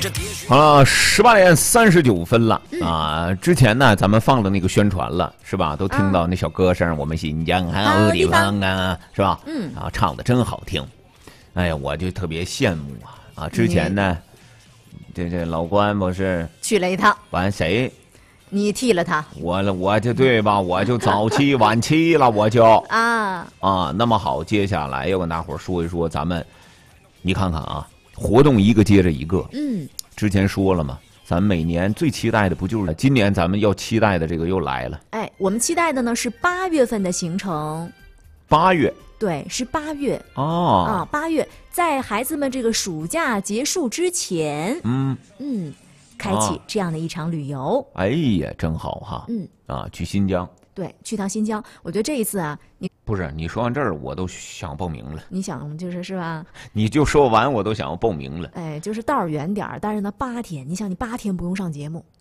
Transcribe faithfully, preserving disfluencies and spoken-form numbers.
好了，十八点三十九分了、嗯、啊！之前呢，咱们放了那个宣传了，是吧？都听到那小歌声，啊、我们新疆好地方啊，是吧？嗯，啊，唱的真好听。哎呀，我就特别羡慕啊！啊，之前呢，嗯、这这老关不是去了一趟， 完谁？ 你替了他， 我我就对吧？我就早期晚期了，我就啊啊，那么好，接下来要跟大伙儿说一说咱们，你看看啊，活动一个接着一个， 嗯， 之前说了嘛，咱每年最期待的不就是今年咱们要期待的这个又来了？ 哎，我们期待的呢是八月份的行程， 八月， 对，是八月哦， 啊，八月，在孩子们这个暑假结束之前， 嗯嗯。开启这样的一场旅游、 啊、哎呀真好哈， 嗯啊，去新疆， 对，去趟新疆。我觉得这一次啊，你不是你说完这儿我都想报名了， 你想就是是吧， 你就说完我都想要报名了。 哎，就是道儿远点儿，但是呢八天，你想你八天不用上节目，